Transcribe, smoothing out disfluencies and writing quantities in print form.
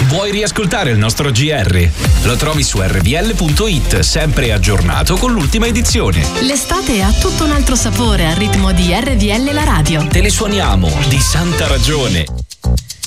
Vuoi riascoltare il nostro GR? Lo trovi su rvl.it, sempre aggiornato con l'ultima edizione. L'estate ha tutto un altro sapore al ritmo di RVL la radio. Te ne suoniamo di santa ragione.